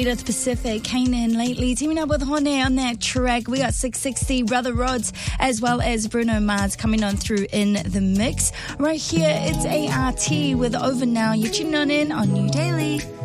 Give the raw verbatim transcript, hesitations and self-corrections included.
Edith Pacific, Kanan lately, teaming up with Hone on that track. We got six sixty, Brother Rods, as well as Bruno Mars coming on through in the mix. Right here, it's A R T with Over Now. You're tuning on in on New Daily.